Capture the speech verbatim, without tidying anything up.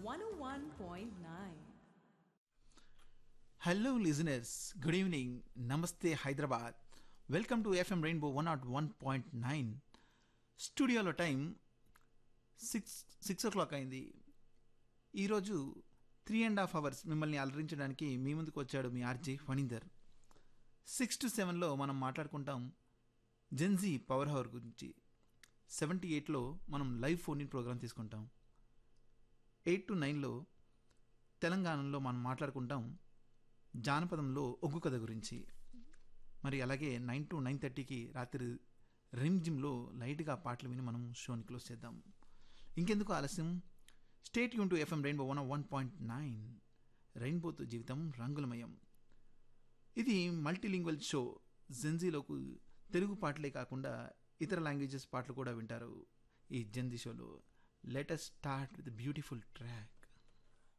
one oh one point nine. Hello, listeners. Good evening. Namaste, Hyderabad. Welcome to FM rainbow one not one point nine. స్టూడియోలో time six six ఓ clock అయింది. ఈరోజు three and half hours మిమ్మల్ని అలరించడానికి మీ ముందుకు వచ్చాడు మీ RJ Phanindar. Six to సెవెన్లో మనం మాట్లాడుకుంటాం Gen Z power hour గురించి. సెవెంటీ ఎయిట్లో మనం లైవ్ ఫోన్ ఇన్ ప్రోగ్రామ్ తీసుకుంటాం. ఎయిట్ టు నైన్లో తెలంగాణలో మనం మాట్లాడుకుంటాం జానపదంలో ఒగ్గు కథ గురించి. మరి అలాగే నైన్ టు నైన్ థర్టీకి రాత్రి రిమ్ జిమ్లో లైట్గా పాటలు విని మనం షోని క్లోజ్ చేద్దాం. ఇంకెందుకు ఆలస్యం, state Yoon to FM rainbow one one point nine. రెయిన్బోతో జీవితం రంగులమయం. ఇది మల్టీలింగ్వల్ షో. జెన్జీలోకి తెలుగు పాటలే కాకుండా ఇతర లాంగ్వేజెస్ పాటలు కూడా వింటారు ఈ జెన్జీ షోలో. Let us start with beautiful track.